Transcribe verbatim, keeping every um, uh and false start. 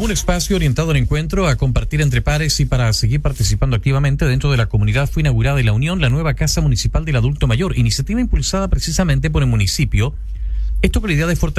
Como un espacio orientado al encuentro, a compartir entre pares y para seguir participando activamente dentro de la comunidad, fue inaugurada en La Unión la nueva Casa Municipal del Adulto Mayor, iniciativa impulsada precisamente por el municipio. Esto con la idea de fortalecer